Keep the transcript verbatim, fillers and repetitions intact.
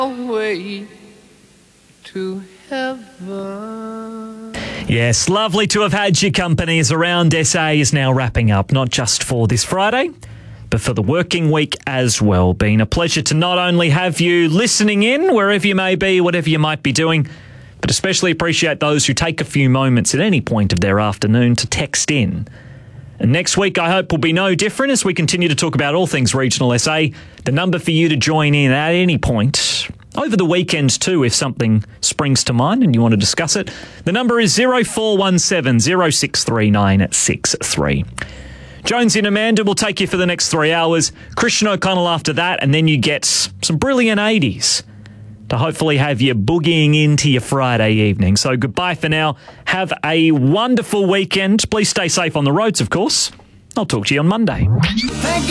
way to heaven. Yes, lovely to have had your company as Around S A is now wrapping up, not just for this Friday, but for the working week as well. Been a pleasure to not only have you listening in, wherever you may be, whatever you might be doing, but especially appreciate those who take a few moments at any point of their afternoon to text in. And next week, I hope, will be no different as we continue to talk about all things regional S A. The number for you to join in at any point, over the weekend too, if something springs to mind and you want to discuss it, the number is zero four one seven, zero six three nine six three. Jones and Amanda will take you for the next three hours. Christian O'Connell after that, and then you get some brilliant eighties to hopefully have you boogieing into your Friday evening. So goodbye for now. Have a wonderful weekend. Please stay safe on the roads, of course. I'll talk to you on Monday. Thank